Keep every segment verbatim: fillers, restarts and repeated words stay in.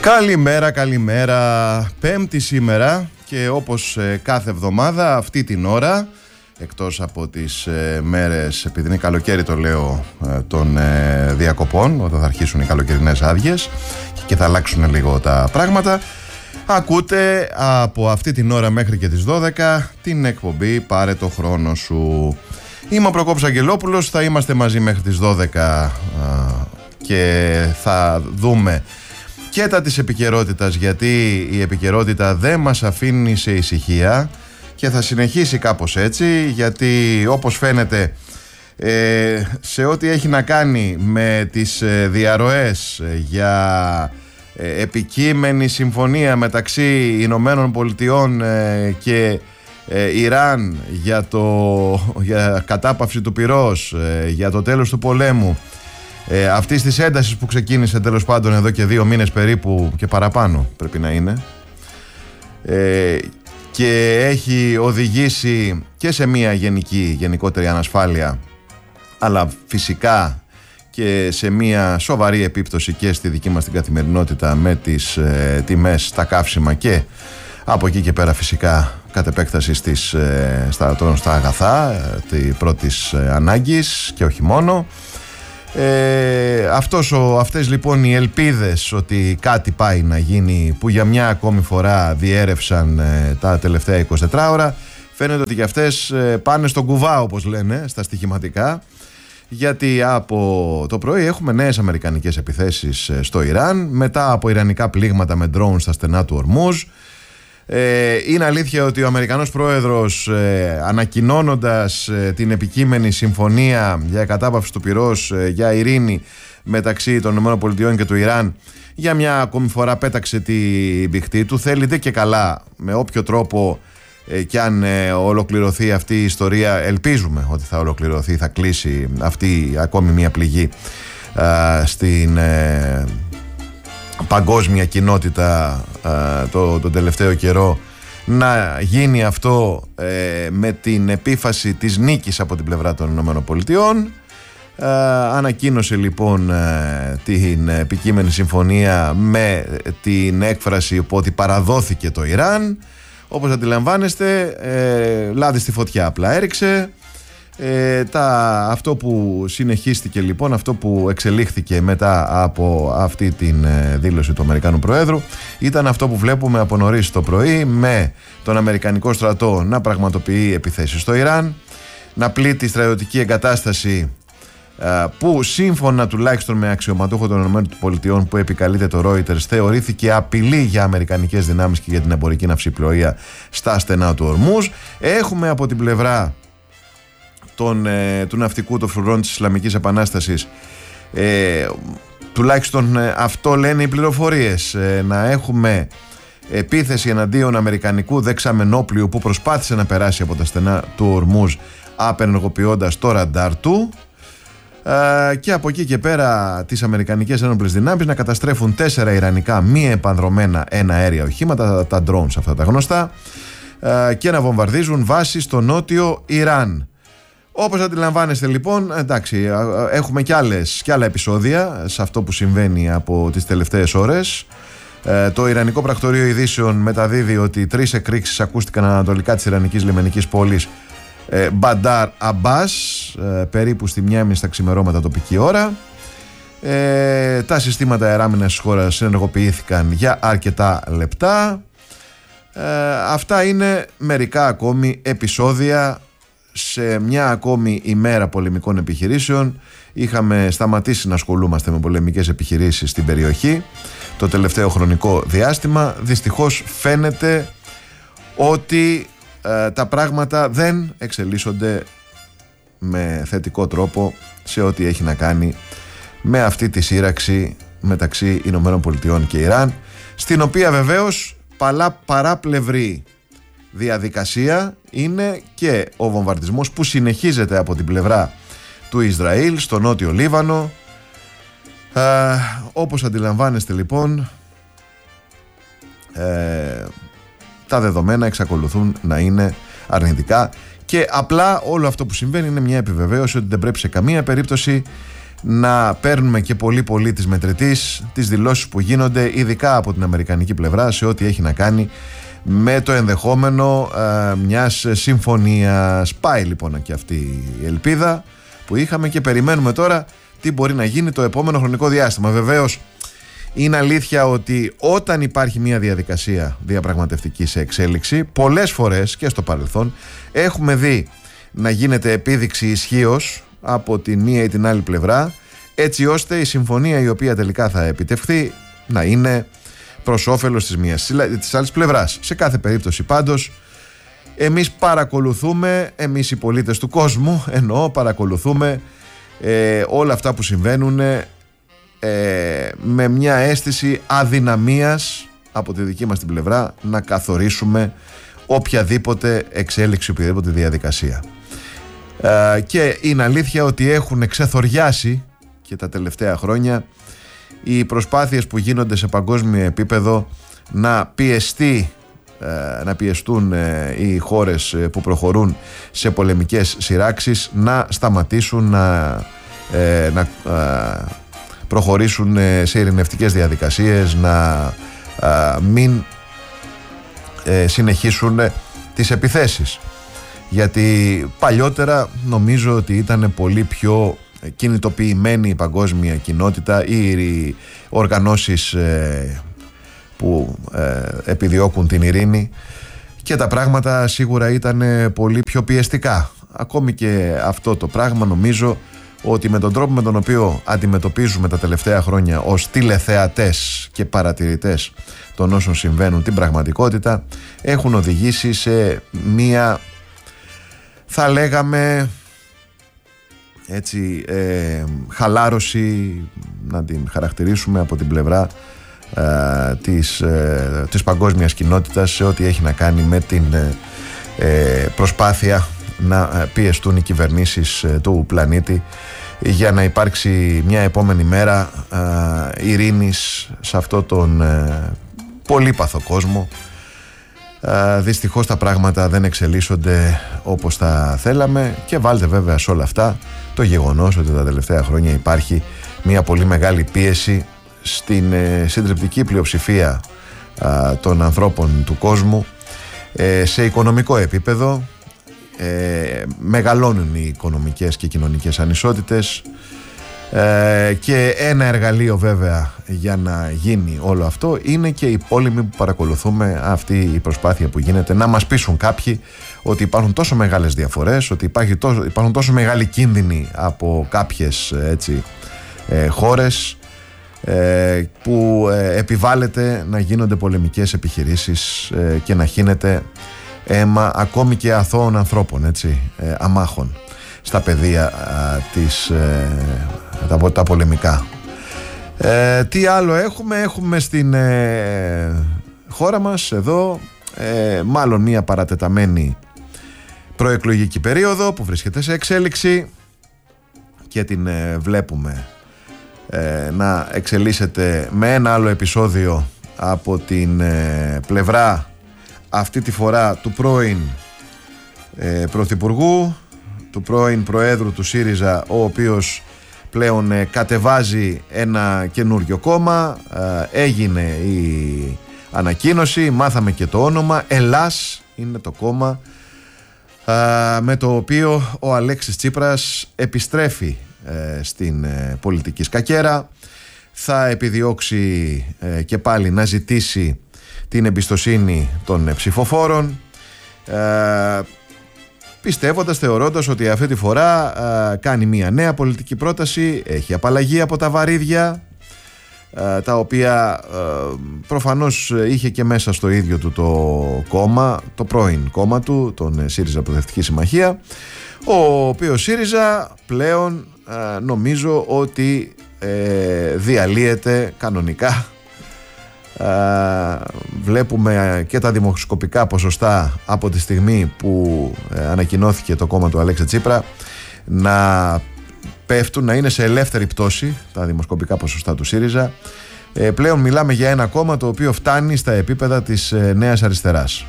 Καλημέρα, καλημέρα. Πέμπτη σήμερα και όπως ε, κάθε εβδομάδα αυτή την ώρα, εκτός από τις ε, μέρες, επειδή είναι καλοκαίρι το λέω, ε, των ε, διακοπών, όταν θα αρχίσουν οι καλοκαιρινές άδειες και θα αλλάξουν λίγο τα πράγματα, ακούτε από αυτή την ώρα μέχρι και τις δώδεκα την εκπομπή «Πάρε το χρόνο σου». Είμαι ο Προκόπης Αγγελόπουλος, θα είμαστε μαζί μέχρι τις δώδεκα α, και θα δούμε και τα της επικαιρότητας, γιατί η επικαιρότητα δεν μας αφήνει σε ησυχία και θα συνεχίσει κάπως έτσι, γιατί όπως φαίνεται ε, σε ό,τι έχει να κάνει με τις ε, διαρροές για ε, επικείμενη συμφωνία μεταξύ Ηνωμένων Πολιτειών ε, και ε, Ιράν για, το, για κατάπαυση του πυρός, ε, για το τέλος του πολέμου, Ε, αυτής της έντασης που ξεκίνησε τέλος πάντων εδώ και δύο μήνες περίπου και παραπάνω πρέπει να είναι, ε, και έχει οδηγήσει και σε μια γενική, γενικότερη ανασφάλεια, αλλά φυσικά και σε μια σοβαρή επίπτωση και στη δική μας την καθημερινότητα με τις ε, τιμές στα καύσιμα και από εκεί και πέρα φυσικά κατ' επέκταση στις, ε, στα, στα αγαθά ε, πρώτης ε, ανάγκης και όχι μόνο. Ε, αυτός ο, αυτές λοιπόν οι ελπίδες ότι κάτι πάει να γίνει, που για μια ακόμη φορά διέρευσαν ε, τα τελευταία εικοσιτετρά ώρα, φαίνεται ότι και αυτές ε, πάνε στον κουβά, όπως λένε στα στοιχηματικά, γιατί από το πρωί έχουμε νέες αμερικανικές επιθέσεις ε, στο Ιράν, μετά από ιρανικά πλήγματα με ντρόουν στα στενά του Ορμούζ. Ε, είναι αλήθεια ότι ο Αμερικανός πρόεδρος, ε, ανακοινώνοντας ε, την επικείμενη συμφωνία για κατάπαυση του πυρός, ε, για ειρήνη μεταξύ των ΗΠΑ και του Ιράν, για μια ακόμη φορά πέταξε την μπηχτή του. Θέλετε και καλά, με όποιο τρόπο ε, και αν ε, ολοκληρωθεί αυτή η ιστορία, ελπίζουμε ότι θα ολοκληρωθεί, θα κλείσει αυτή ακόμη μια πληγή ε, στην ε, παγκόσμια κοινότητα α, το, τον τελευταίο καιρό, να γίνει αυτό ε, με την επίφαση της νίκης από την πλευρά των ΗΠΑ. Ανακοίνωσε λοιπόν ε, την επικείμενη συμφωνία με την έκφραση ότι παραδόθηκε το Ιράν. Όπως αντιλαμβάνεστε, ε, λάδι στη φωτιά απλά έριξε. Ε, τα, αυτό που συνεχίστηκε λοιπόν, αυτό που εξελίχθηκε μετά από αυτή την ε, δήλωση του Αμερικάνου Προέδρου, ήταν αυτό που βλέπουμε από νωρίς το πρωί, με τον Αμερικανικό στρατό να πραγματοποιεί επιθέσεις στο Ιράν, να πλήττει στρατιωτική εγκατάσταση ε, που σύμφωνα τουλάχιστον με αξιωματούχο των ΗΠΑ που επικαλείται το Reuters θεωρήθηκε απειλή για αμερικανικές δυνάμεις και για την εμπορική ναυσιπλοεία στα στενά του Ορμούζ. Έχουμε από την πλευρά Τον, ε, του ναυτικού των φρουρών της Ισλαμικής Επανάστασης, ε, τουλάχιστον ε, αυτό λένε οι πληροφορίες, ε, να έχουμε επίθεση εναντίον αμερικανικού δεξαμενόπλιου που προσπάθησε να περάσει από τα στενά του Ορμούζ απενεργοποιώντας το ραντάρ του, ε, και από εκεί και πέρα τις αμερικανικές ένοπλες δυνάμεις να καταστρέφουν τέσσερα ιρανικά μη επανδρομένα ένα αέρια οχήματα, τα drones αυτά τα γνωστά, ε, και να βομβαρδίζουν βάσεις στο νότιο Ιράν. Όπως αντιλαμβάνεστε λοιπόν, εντάξει, έχουμε κι, άλλες, κι άλλα επεισόδια σε αυτό που συμβαίνει από τις τελευταίες ώρες. Ε, το Ιρανικό Πρακτορείο Ειδήσεων μεταδίδει ότι τρεις εκρήξεις ακούστηκαν ανατολικά της Ιρανικής λιμενικής πόλης ε, Μπαντάρ Αμπάς, ε, περίπου στη μία και μισή στα ξημερώματα τοπική ώρα. Ε, τα συστήματα αεράμινας της χώρας ενεργοποιήθηκαν για αρκετά λεπτά. Ε, αυτά είναι μερικά ακόμη επεισόδια σε μια ακόμη ημέρα πολεμικών επιχειρήσεων. Είχαμε σταματήσει να ασχολούμαστε με πολεμικές επιχειρήσεις στην περιοχή το τελευταίο χρονικό διάστημα. Δυστυχώς φαίνεται ότι ε, τα πράγματα δεν εξελίσσονται με θετικό τρόπο σε ό,τι έχει να κάνει με αυτή τη σύραξη μεταξύ Ηνωμένων Πολιτειών και Ιράν, στην οποία βεβαίως παλά παράπλευρη διαδικασία είναι και ο βομβαρδισμός που συνεχίζεται από την πλευρά του Ισραήλ στο νότιο Λίβανο. Ε, όπως αντιλαμβάνεστε λοιπόν, ε, τα δεδομένα εξακολουθούν να είναι αρνητικά και απλά όλο αυτό που συμβαίνει είναι μια επιβεβαίωση ότι δεν πρέπει σε καμία περίπτωση να παίρνουμε και πολύ πολύ της μετρητής τις δηλώσεις που γίνονται ειδικά από την αμερικανική πλευρά σε ό,τι έχει να κάνει με το ενδεχόμενο ε, μιας συμφωνίας. Πάει λοιπόν και αυτή η ελπίδα που είχαμε και περιμένουμε τώρα τι μπορεί να γίνει το επόμενο χρονικό διάστημα. Βεβαίως είναι αλήθεια ότι όταν υπάρχει μια διαδικασία διαπραγματευτική σε εξέλιξη, πολλές φορές και στο παρελθόν έχουμε δει να γίνεται επίδειξη ισχύως από τη μία ή την άλλη πλευρά, έτσι ώστε η συμφωνία η οποία τελικά θα επιτευχθεί να είναι προς όφελος της μίας της άλλης πλευράς. Σε κάθε περίπτωση πάντως εμείς παρακολουθούμε, εμείς οι πολίτες του κόσμου εννοώ, παρακολουθούμε ε, όλα αυτά που συμβαίνουν ε, με μια αίσθηση αδυναμίας από τη δική μας την πλευρά να καθορίσουμε οποιαδήποτε εξέλιξη, οποιαδήποτε διαδικασία. Ε, και είναι αλήθεια ότι έχουν ξεθοριάσει και τα τελευταία χρόνια οι προσπάθειες που γίνονται σε παγκόσμιο επίπεδο να πιεστεί, να πιεστούν οι χώρες που προχωρούν σε πολεμικές σειράξεις να σταματήσουν, να, να προχωρήσουν σε ειρηνευτικές διαδικασίες, να μην συνεχίσουν τις επιθέσεις. Γιατί παλιότερα νομίζω ότι ήταν πολύ πιο κινητοποιημένη η παγκόσμια κοινότητα ή οι οργανώσεις που επιδιώκουν την ειρήνη και τα πράγματα σίγουρα ήταν πολύ πιο πιεστικά. Ακόμη και αυτό το πράγμα νομίζω ότι με τον τρόπο με τον οποίο αντιμετωπίζουμε τα τελευταία χρόνια ως τηλεθεατές και παρατηρητές των όσων συμβαίνουν την πραγματικότητα έχουν οδηγήσει σε μία, θα λέγαμε έτσι, ε, χαλάρωση, να την χαρακτηρίσουμε από την πλευρά ε, της, ε, της παγκόσμιας κοινότητας σε ό,τι έχει να κάνει με την ε, προσπάθεια να πιεστούν οι κυβερνήσεις ε, του πλανήτη για να υπάρξει μια επόμενη μέρα ε, ειρήνης σε αυτό τον ε, πολύπαθο κόσμο. Uh, δυστυχώς τα πράγματα δεν εξελίσσονται όπως τα θέλαμε και βάλτε βέβαια σε όλα αυτά το γεγονός ότι τα τελευταία χρόνια υπάρχει μια πολύ μεγάλη πίεση στην ε, συντριπτική πλειοψηφία uh, των ανθρώπων του κόσμου ε, σε οικονομικό επίπεδο. ε, μεγαλώνουν οι οικονομικές και κοινωνικές ανισότητες Ε, και ένα εργαλείο βέβαια για να γίνει όλο αυτό είναι και οι πόλεμοι που παρακολουθούμε, αυτή η προσπάθεια που γίνεται να μας πείσουν κάποιοι ότι υπάρχουν τόσο μεγάλες διαφορές, ότι υπάρχει τόσο, υπάρχουν τόσο μεγάλοι κίνδυνοι από κάποιες έτσι, ε, χώρες ε, που ε, επιβάλλεται να γίνονται πολεμικές επιχειρήσεις ε, και να χύνεται αίμα ακόμη και αθώων ανθρώπων, έτσι, ε, αμάχων στα πεδία α, της, ε, τα, τα πολεμικά. Ε, τι άλλο έχουμε? Έχουμε στην ε, χώρα μας εδώ ε, μάλλον μια παρατεταμένη προεκλογική περίοδο που βρίσκεται σε εξέλιξη και την ε, βλέπουμε ε, να εξελίσσεται με ένα άλλο επεισόδιο από την ε, πλευρά αυτή τη φορά του πρώην ε, Πρωθυπουργού, του πρώην Προέδρου του ΣΥΡΙΖΑ, ο οποίος πλέον ε, κατεβάζει ένα καινούριο κόμμα. ε, έγινε η ανακοίνωση, μάθαμε και το όνομα. Ελλάς είναι το κόμμα ε, με το οποίο ο Αλέξης Τσίπρας επιστρέφει ε, στην ε, πολιτική σκακέρα. Θα επιδιώξει ε, και πάλι να ζητήσει την εμπιστοσύνη των ε, ψηφοφόρων, ε, πιστεύοντας, θεωρώντας ότι αυτή τη φορά α, κάνει μια νέα πολιτική πρόταση, έχει απαλλαγή από τα βαρύδια α, τα οποία α, προφανώς είχε και μέσα στο ίδιο του το κόμμα, το πρώην κόμμα του, τον ΣΥΡΙΖΑ Προοδευτική Συμμαχία, ο οποίος ΣΥΡΙΖΑ πλέον α, νομίζω ότι ε, διαλύεται κανονικά. Uh, βλέπουμε και τα δημοσκοπικά ποσοστά από τη στιγμή που uh, ανακοινώθηκε το κόμμα του Αλέξη Τσίπρα να πέφτουν, να είναι σε ελεύθερη πτώση τα δημοσκοπικά ποσοστά του ΣΥΡΙΖΑ. uh, Πλέον μιλάμε για ένα κόμμα το οποίο φτάνει στα επίπεδα της uh, Νέας Αριστεράς.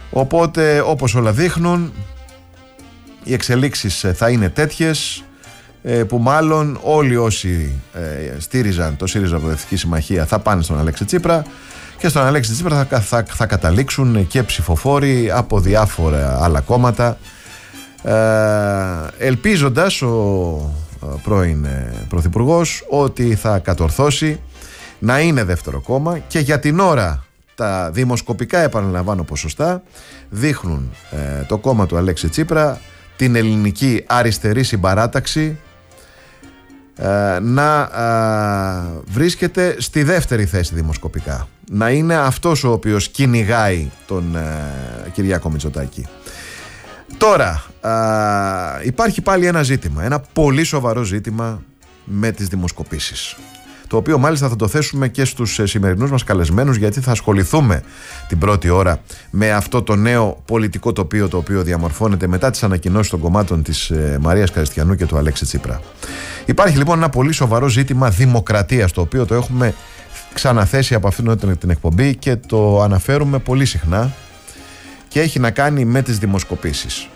Οπότε, όπως όλα δείχνουν, οι εξελίξεις uh, θα είναι τέτοιες που μάλλον όλοι όσοι ε, στήριζαν το ΣΥΡΙΖΑ Προοδευτική Συμμαχία θα πάνε στον Αλέξη Τσίπρα, και στον Αλέξη Τσίπρα θα, θα, θα καταλήξουν και ψηφοφόροι από διάφορα άλλα κόμματα, ε, ελπίζοντας ο πρώην Πρωθυπουργός ότι θα κατορθώσει να είναι δεύτερο κόμμα. Και για την ώρα τα δημοσκοπικά, επαναλαμβάνω, ποσοστά δείχνουν ε, το κόμμα του Αλέξη Τσίπρα, την ελληνική αριστερή συμπαράταξη, ε, να ε, βρίσκεται στη δεύτερη θέση δημοσκοπικά, να είναι αυτός ο οποίος κυνηγάει τον ε, Κυριάκο Μητσοτάκη. Τώρα ε, υπάρχει πάλι ένα ζήτημα, ένα πολύ σοβαρό ζήτημα με τις δημοσκοπήσεις, το οποίο μάλιστα θα το θέσουμε και στους σημερινούς μας καλεσμένους, γιατί θα ασχοληθούμε την πρώτη ώρα με αυτό το νέο πολιτικό τοπίο το οποίο διαμορφώνεται μετά τις ανακοινώσεις των κομμάτων της Μαρίας Καριστιανού και του Αλέξη Τσίπρα. Υπάρχει λοιπόν ένα πολύ σοβαρό ζήτημα δημοκρατίας, το οποίο το έχουμε ξαναθέσει από αυτήν την εκπομπή και το αναφέρουμε πολύ συχνά, και έχει να κάνει με τις δημοσκοπήσεις.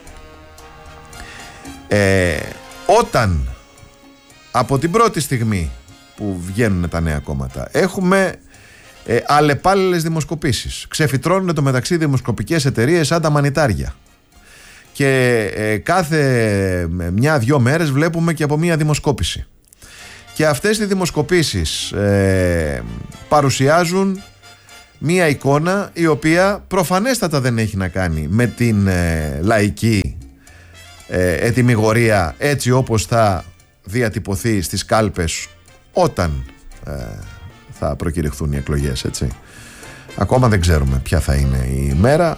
Ε, όταν από την πρώτη στιγμή που βγαίνουν τα νέα κόμματα έχουμε ε, αλλεπάλληλες δημοσκοπήσεις, ξεφυτρώνουν το μεταξύ δημοσκοπικές εταιρείες σαν τα μανιτάρια, και ε, κάθε μια-δυο μέρες βλέπουμε και από μια δημοσκόπηση, και αυτές οι δημοσκοπήσεις ε, παρουσιάζουν μια εικόνα η οποία προφανέστατα δεν έχει να κάνει με την ε, λαϊκή ε, ετυμηγορία έτσι όπως θα διατυπωθεί στις κάλπες όταν ε, θα προκηρυχθούν οι εκλογές, έτσι. Ακόμα δεν ξέρουμε ποια θα είναι η μέρα.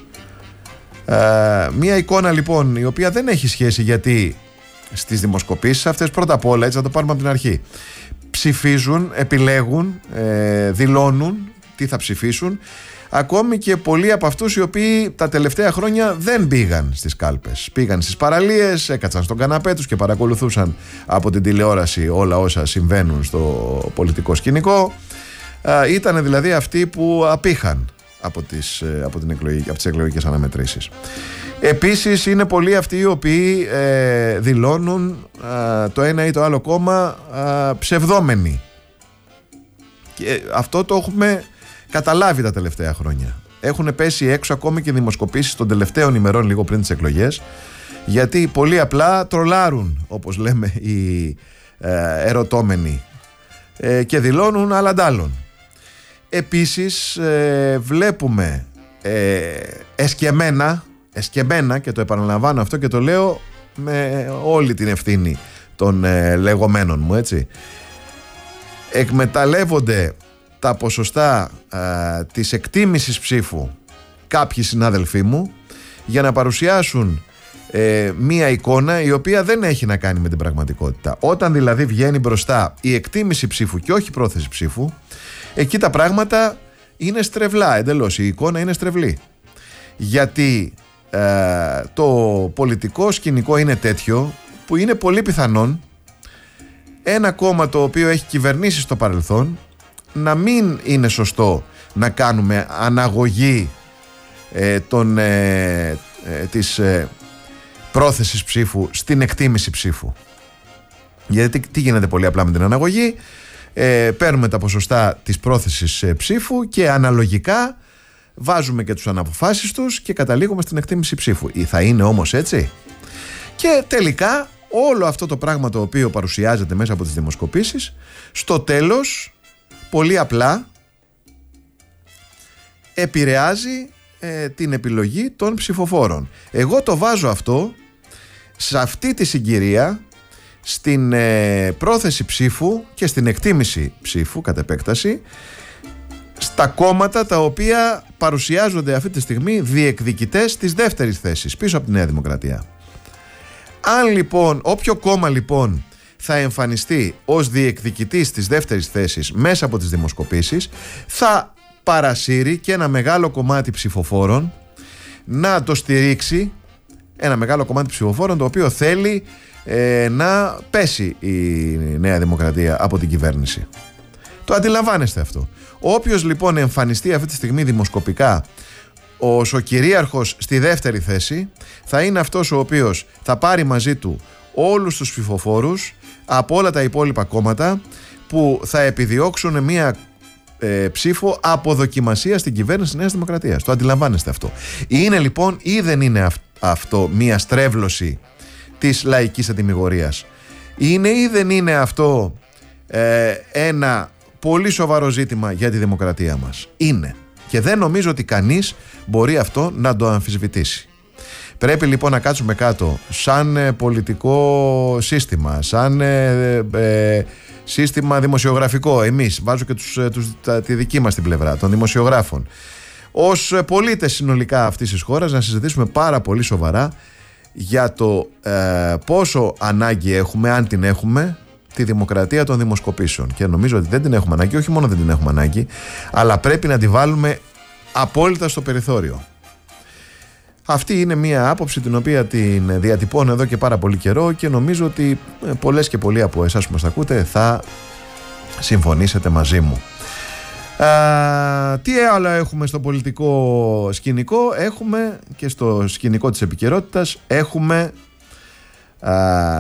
Ε, μια εικόνα λοιπόν η οποία δεν έχει σχέση, γιατί στις δημοσκοπήσεις αυτές πρώτα απ' όλα, έτσι να το πάρουμε από την αρχή, ψηφίζουν, επιλέγουν, ε, δηλώνουν τι θα ψηφίσουν, ακόμη και πολλοί από αυτούς οι οποίοι τα τελευταία χρόνια δεν πήγαν στις κάλπες. Πήγαν στις παραλίες, έκατσαν στον καναπέ τους και παρακολουθούσαν από την τηλεόραση όλα όσα συμβαίνουν στο πολιτικό σκηνικό. Ε, ήταν δηλαδή αυτοί που απήχαν από τις, από την εκλογή, από τις εκλογικές αναμετρήσεις. Επίσης είναι πολλοί αυτοί οι οποίοι ε, δηλώνουν ε, το ένα ή το άλλο κόμμα ε, ψευδόμενοι, και αυτό το έχουμε καταλάβει τα τελευταία χρόνια. Έχουν πέσει έξω ακόμη και δημοσκοπήσεις των τελευταίων ημερών λίγο πριν τις εκλογές, γιατί πολύ απλά τρολάρουν, όπως λέμε οι ε, ερωτώμενοι, ε, και δηλώνουν άλλαντάλλον. Επίσης ε, βλέπουμε ε, εσκεμμένα, εσκεμμένα, και το επαναλαμβάνω αυτό και το λέω με όλη την ευθύνη των ε, λεγόμενων μου, έτσι, εκμεταλλεύονται τα ποσοστά ε, της εκτίμησης ψήφου κάποιοι συνάδελφοί μου για να παρουσιάσουν ε, μία εικόνα η οποία δεν έχει να κάνει με την πραγματικότητα. Όταν δηλαδή βγαίνει μπροστά η εκτίμηση ψήφου και όχι η πρόθεση ψήφου, εκεί τα πράγματα είναι στρεβλά εντελώς, η εικόνα είναι στρεβλή, γιατί ε, το πολιτικό σκηνικό είναι τέτοιο που είναι πολύ πιθανόν ένα κόμμα το οποίο έχει κυβερνήσει στο παρελθόν να μην είναι σωστό να κάνουμε αναγωγή ε, των, ε, ε, της ε, πρόθεσης ψήφου στην εκτίμηση ψήφου. Γιατί τι, τι γίνεται πολύ απλά με την αναγωγή? Ε, παίρνουμε τα ποσοστά της πρόθεσης ε, ψήφου και αναλογικά βάζουμε και τους αναποφάσεις τους και καταλήγουμε στην εκτίμηση ψήφου. Ή θα είναι όμως έτσι? Και τελικά όλο αυτό το πράγμα το οποίο παρουσιάζεται μέσα από τις δημοσκοπήσεις, στο τέλος πολύ απλά επηρεάζει ε, την επιλογή των ψηφοφόρων. Εγώ το βάζω αυτό σε αυτή τη συγκυρία στην ε, πρόθεση ψήφου και στην εκτίμηση ψήφου κατ' επέκταση στα κόμματα τα οποία παρουσιάζονται αυτή τη στιγμή διεκδικητές της δεύτερης θέσης πίσω από τη Νέα Δημοκρατία. Αν λοιπόν, όποιο κόμμα λοιπόν θα εμφανιστεί ως διεκδικητής της δεύτερης θέσης μέσα από τις δημοσκοπήσεις, θα παρασύρει και ένα μεγάλο κομμάτι ψηφοφόρων να το στηρίξει, ένα μεγάλο κομμάτι ψηφοφόρων το οποίο θέλει ε, να πέσει η Νέα Δημοκρατία από την κυβέρνηση. Το αντιλαμβάνεστε αυτό? Όποιος λοιπόν εμφανιστεί αυτή τη στιγμή δημοσκοπικά ως ο κυρίαρχος στη δεύτερη θέση, θα είναι αυτός ο οποίος θα πάρει μαζί του όλους τους ψηφοφόρους από όλα τα υπόλοιπα κόμματα που θα επιδιώξουν μια ε, ψήφο αποδοκιμασία στην κυβέρνηση της Νέας Δημοκρατίας. Το αντιλαμβάνεστε αυτό? Είναι λοιπόν ή δεν είναι αυ- αυτό μια στρέβλωση της λαϊκής ατιμιγορίας? Είναι ή δεν είναι αυτό ε, ένα πολύ σοβαρό ζήτημα για τη δημοκρατία μας? Είναι. Και δεν νομίζω ότι κανείς μπορεί αυτό να το αμφισβητήσει. Πρέπει λοιπόν να κάτσουμε κάτω σαν ε, πολιτικό σύστημα, σαν ε, ε, σύστημα δημοσιογραφικό, εμείς, βάζω και τους, τους, τα, τη δική μας την πλευρά των δημοσιογράφων, ως πολίτες συνολικά αυτής της χώρας, να συζητήσουμε πάρα πολύ σοβαρά για το ε, πόσο ανάγκη έχουμε, αν την έχουμε, τη δημοκρατία των δημοσκοπήσεων. Και νομίζω ότι δεν την έχουμε ανάγκη, όχι μόνο δεν την έχουμε ανάγκη, αλλά πρέπει να τη βάλουμε απόλυτα στο περιθώριο. Αυτή είναι μια άποψη την οποία την διατυπώνω εδώ και πάρα πολύ καιρό και νομίζω ότι πολλές και πολλοί από εσάς που μας ακούτε θα συμφωνήσετε μαζί μου. Α, τι άλλο έχουμε στο πολιτικό σκηνικό? Έχουμε και στο σκηνικό της επικαιρότητας έχουμε α,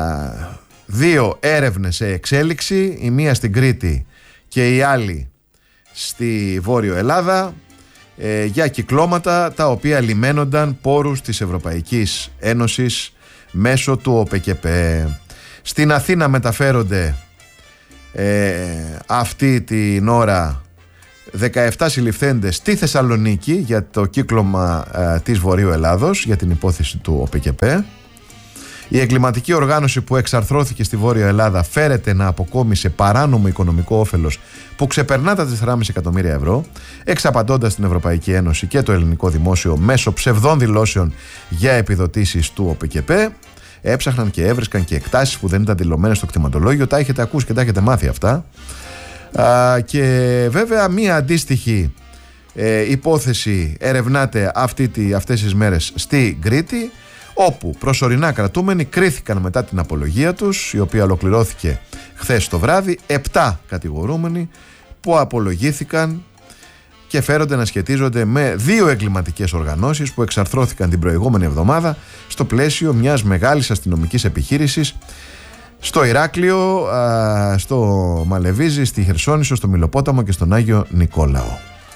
δύο έρευνες σε εξέλιξη, η μία στην Κρήτη και η άλλη στη Βόρειο Ελλάδα, ε, για κυκλώματα τα οποία λιμένονταν πόρους της Ευρωπαϊκής Ένωσης μέσω του ΟΠΕΚΕΠΕ. Στην Αθήνα μεταφέρονται ε, αυτή την ώρα δεκαεπτά συλληφθέντες στη Θεσσαλονίκη για το κύκλωμα ε, της Βορείου Ελλάδος, για την υπόθεση του ΟΠΕΚΕΠΕ. Η εγκληματική οργάνωση που εξαρθρώθηκε στη Βόρεια Ελλάδα φέρεται να αποκόμισε παράνομο οικονομικό όφελος που ξεπερνά τα τέσσερα κόμμα πέντε εκατομμύρια ευρώ, εξαπατώντας την Ευρωπαϊκή Ένωση και το ελληνικό δημόσιο μέσω ψευδών δηλώσεων για επιδοτήσεις του ΟΠΕΚΕΠΕ. Έψαχναν και έβρισκαν και εκτάσεις που δεν ήταν δηλωμένες στο κτηματολόγιο. Τα έχετε ακούσει και τα έχετε μάθει αυτά. Α, και βέβαια μία αντίστοιχη ε, υπόθεση ερευνάται αυτή τη, αυτές τις μέρες στη Κρήτη, όπου προσωρινά κρατούμενοι κρίθηκαν μετά την απολογία τους, η οποία ολοκληρώθηκε χθες το βράδυ. Επτά κατηγορούμενοι που απολογήθηκαν και φέρονται να σχετίζονται με δύο εγκληματικές οργανώσεις που εξαρθρώθηκαν την προηγούμενη εβδομάδα στο πλαίσιο μιας μεγάλης αστυνομικής επιχείρησης στο Ηράκλειο, στο Μαλεβίζι, στη Χερσόνησο, στο Μιλοπόταμο και στον Άγιο Νικόλαο.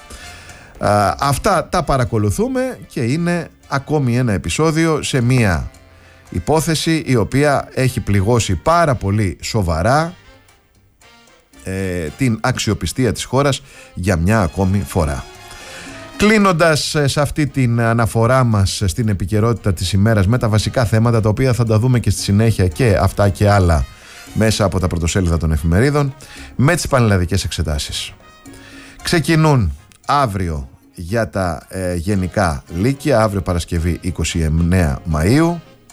Αυτά τα παρακολουθούμε και είναι ακόμη ένα επεισόδιο σε μια υπόθεση η οποία έχει πληγώσει πάρα πολύ σοβαρά ε, την αξιοπιστία της χώρας για μια ακόμη φορά. Κλείνοντας σε αυτή την αναφορά μας στην επικαιρότητα της ημέρας με τα βασικά θέματα, τα οποία θα τα δούμε και στη συνέχεια και αυτά και άλλα μέσα από τα πρωτοσέλιδα των εφημερίδων, με τις πανελλαδικές εξετάσεις. Ξεκινούν αύριο για τα ε, γενικά λύκεια, αύριο Παρασκευή είκοσι εννέα Μαΐου.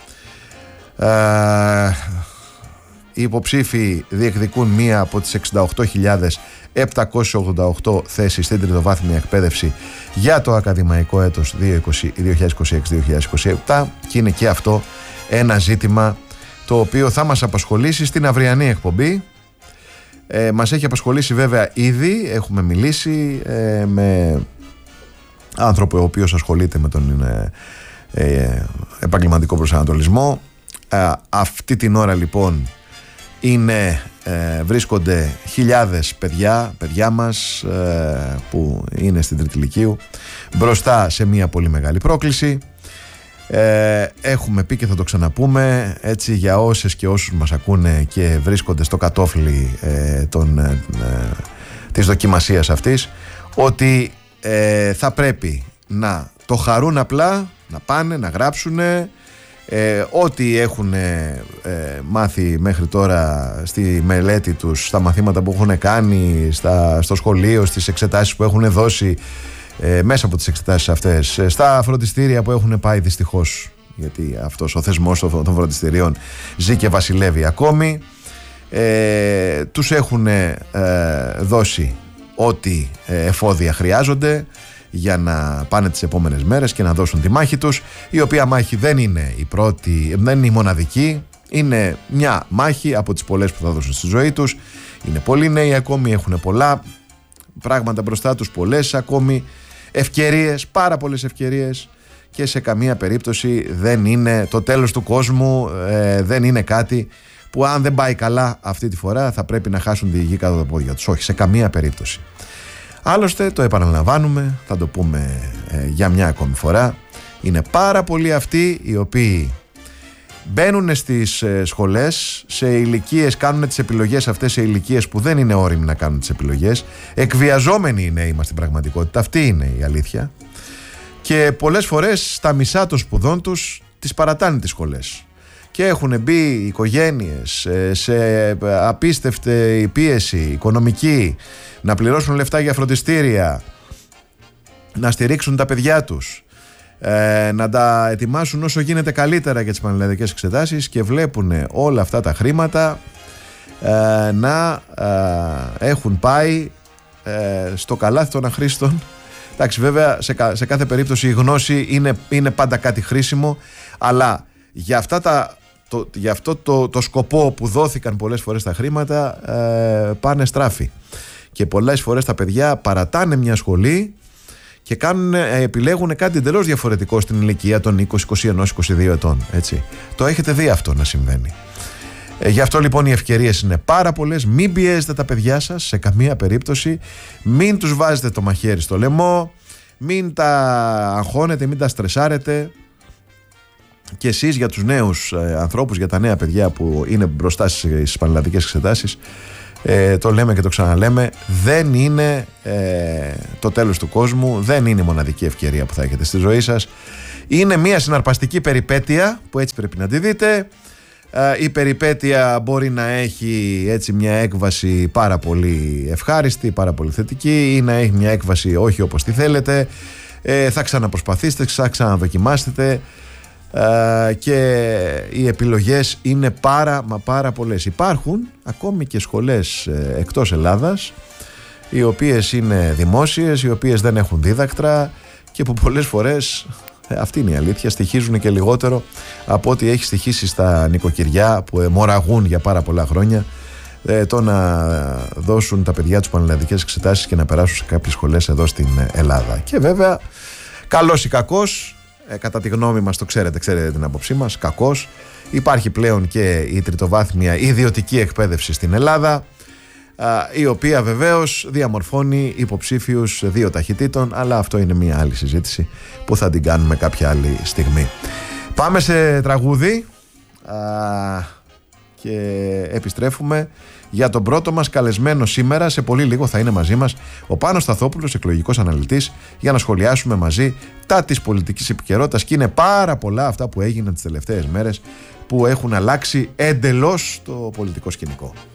Ε, οι υποψήφοι διεκδικούν μία από τις εξήντα οκτώ χιλιάδες επτακόσιες ογδόντα οκτώ θέσεις στην τριτοβάθμια εκπαίδευση για το ακαδημαϊκό έτος δύο χιλιάδες είκοσι έξι δύο χιλιάδες είκοσι επτά, και είναι και αυτό ένα ζήτημα το οποίο θα μας απασχολήσει στην αυριανή εκπομπή. Ε, μας έχει απασχολήσει βέβαια ήδη, έχουμε μιλήσει ε, με άνθρωπο ο οποίος ασχολείται με τον ε, ε, επαγγελματικό προσανατολισμό. Ε, αυτή την ώρα λοιπόν είναι, ε, βρίσκονται χιλιάδες παιδιά, παιδιά μας ε, που είναι στην Τρίτη Λυκείου μπροστά σε μια πολύ μεγάλη πρόκληση. Ε, έχουμε πει και θα το ξαναπούμε, έτσι, για όσες και όσους μας ακούνε και βρίσκονται στο κατόφλι ε, των, ε, της δοκιμασίας αυτής, ότι ε, θα πρέπει να το χαρούν απλά, να πάνε, να γράψουν ε, ό,τι έχουν ε, μάθει μέχρι τώρα στη μελέτη τους, στα μαθήματα που έχουν κάνει, στα, στο σχολείο, στις εξετάσεις που έχουν δώσει, Ε, μέσα από τις εξετάσεις αυτές, ε, στα φροντιστήρια που έχουν πάει δυστυχώς, γιατί αυτός ο θεσμός των φροντιστηρίων ζει και βασιλεύει ακόμη. Ε, τους έχουν ε, δώσει ό,τι ε, εφόδια χρειάζονται για να πάνε τις επόμενες μέρες και να δώσουν τη μάχη τους, η οποία μάχη δεν είναι η πρώτη, δεν είναι η μοναδική, είναι μια μάχη από τις πολλές που θα δώσουν στη ζωή τους. Είναι πολύ νέοι ακόμη, έχουν πολλά πράγματα μπροστά τους, πολλές ακόμη ευκαιρίες, πάρα πολλές ευκαιρίες, και σε καμία περίπτωση δεν είναι το τέλος του κόσμου, ε, δεν είναι κάτι που αν δεν πάει καλά αυτή τη φορά θα πρέπει να χάσουν τη γη κάτω από τα πόδια τους. Όχι, σε καμία περίπτωση. Άλλωστε, το επαναλαμβάνουμε, θα το πούμε ε, για μια ακόμη φορά, είναι πάρα πολλοί αυτοί οι οποίοι μπαίνουν στις ε, σχολές σε ηλικίες, κάνουν τις επιλογές αυτές σε ηλικίες που δεν είναι όριμοι να κάνουν τις επιλογές. Εκβιαζόμενοι οι νέοι μας στην πραγματικότητα, αυτή είναι η αλήθεια. Και πολλές φορές στα μισά των σπουδών τους τις παρατάνε τις σχολές. Και έχουν μπει οι οικογένειες σε απίστευτη πίεση οικονομική, να πληρώσουν λεφτά για φροντιστήρια, να στηρίξουν τα παιδιά τους, να τα ετοιμάσουν όσο γίνεται καλύτερα για τις πανελλαδικές εξετάσεις, και βλέπουν όλα αυτά τα χρήματα να έχουν πάει στο καλάθι των αχρήστων. Εντάξει, βέβαια σε, σε κάθε περίπτωση η γνώση είναι, είναι πάντα κάτι χρήσιμο, αλλά για, αυτά τα, το, για αυτό το, το σκοπό που δόθηκαν πολλές φορές τα χρήματα ε, πάνε στράφη, και πολλές φορές τα παιδιά παρατάνε μια σχολή και κάνουν, ε, επιλέγουν κάτι εντελώς διαφορετικό στην ηλικία των είκοσι, είκοσι ένα, είκοσι δύο ετών, έτσι. Το έχετε δει αυτό να συμβαίνει. Ε, γι' αυτό λοιπόν οι ευκαιρίες είναι πάρα πολλές. Μην πιέζετε τα παιδιά σας σε καμία περίπτωση. Μην τους βάζετε το μαχαίρι στο λαιμό. Μην τα αγχώνετε, μην τα στρεσάρετε. Και εσείς για τους νέους ε, ανθρώπους, για τα νέα παιδιά που είναι μπροστά στις πανελλαδικές εξετάσεις, ε, το λέμε και το ξαναλέμε, δεν είναι ε, το τέλος του κόσμου, δεν είναι η μοναδική ευκαιρία που θα έχετε στη ζωή σας. Είναι μια συναρπαστική περιπέτεια που έτσι πρέπει να τη δείτε. Η περιπέτεια μπορεί να έχει έτσι μια έκβαση πάρα πολύ ευχάριστη, πάρα πολύ θετική, ή να έχει μια έκβαση όχι όπως τη θέλετε. ε, Θα ξαναπροσπαθήσετε, θα ξαναδοκιμάσετε, ε, και οι επιλογές είναι πάρα μα πάρα πολλές. Υπάρχουν ακόμη και σχολές ε, εκτός Ελλάδας, οι οποίες είναι δημόσιες, οι οποίες δεν έχουν δίδακτρα και που πολλές φορές, αυτή είναι η αλήθεια, στοιχίζουν και λιγότερο από ό,τι έχει στοιχίσει στα νοικοκυριά που μοραγούν για πάρα πολλά χρόνια, ε, το να δώσουν τα παιδιά τους πανελλαδικές εξετάσεις και να περάσουν σε κάποιες σχολές εδώ στην Ελλάδα. Και βέβαια, καλός ή κακός, ε, κατά τη γνώμη μας, το ξέρετε, ξέρετε την άποψή μας, κακός, υπάρχει πλέον και η τριτοβάθμια ιδιωτική εκπαίδευση στην Ελλάδα, η οποία βεβαίως διαμορφώνει υποψήφιους δύο ταχυτήτων, αλλά αυτό είναι μια άλλη συζήτηση που θα την κάνουμε κάποια άλλη στιγμή. Πάμε σε τραγούδι α, και επιστρέφουμε για τον πρώτο μας καλεσμένο σήμερα. Σε πολύ λίγο θα είναι μαζί μας ο Πάνος Σταθόπουλος, εκλογικός αναλυτής, για να σχολιάσουμε μαζί τα της πολιτικής επικαιρότητας, και είναι πάρα πολλά αυτά που έγιναν τις τελευταίες μέρες που έχουν αλλάξει εντελώς το πολιτικό σκηνικό.